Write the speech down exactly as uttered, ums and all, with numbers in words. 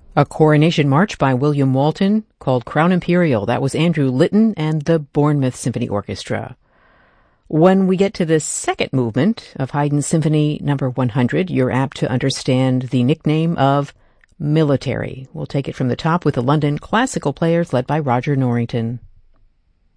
A Coronation March by William Walton called Crown Imperial. That was Andrew Litton and the Bournemouth Symphony Orchestra. When we get to the second movement of Haydn's Symphony Number one hundred, you're apt to understand the nickname of Military. We'll take it from the top with the London Classical Players led by Roger Norrington.